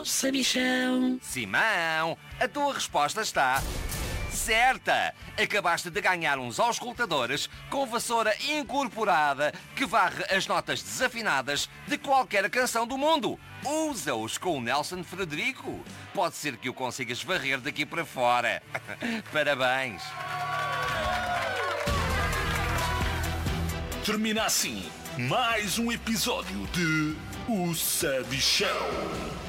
Sabichão. Simão, a tua resposta está certa. Acabaste de ganhar uns auscultadores com vassoura incorporada que varre as notas desafinadas de qualquer canção do mundo. Usa-os com o Nelson Frederico. Pode ser que o consigas varrer daqui para fora. Parabéns. Termina assim mais um episódio de O Sabichão.